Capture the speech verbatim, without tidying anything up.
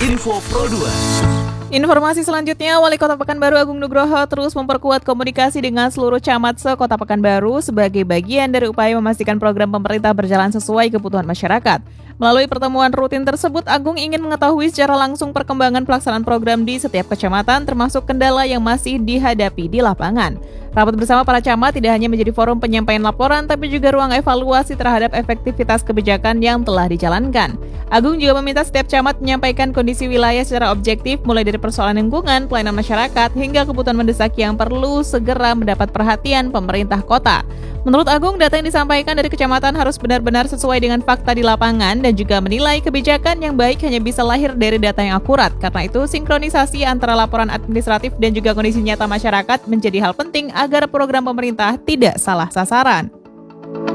Info Pro dua. Informasi selanjutnya, Wali Kota Pekanbaru Agung Nugroho terus memperkuat komunikasi dengan seluruh camat se-Kota Pekanbaru sebagai bagian dari upaya memastikan program pemerintah berjalan sesuai kebutuhan masyarakat. Melalui pertemuan rutin tersebut, Agung ingin mengetahui secara langsung perkembangan pelaksanaan program di setiap kecamatan, termasuk kendala yang masih dihadapi di lapangan. Rapat bersama para camat tidak hanya menjadi forum penyampaian laporan, tapi juga ruang evaluasi terhadap efektivitas kebijakan yang telah dijalankan. Agung juga meminta setiap camat menyampaikan kondisi wilayah secara objektif, mulai dari persoalan lingkungan, pelayanan masyarakat, hingga kebutuhan mendesak yang perlu segera mendapat perhatian pemerintah kota. Menurut Agung, data yang disampaikan dari kecamatan harus benar-benar sesuai dengan fakta di lapangan dan juga menilai kebijakan yang baik hanya bisa lahir dari data yang akurat. Karena itu, sinkronisasi antara laporan administratif dan juga kondisi nyata masyarakat menjadi hal penting agar program pemerintah tidak salah sasaran.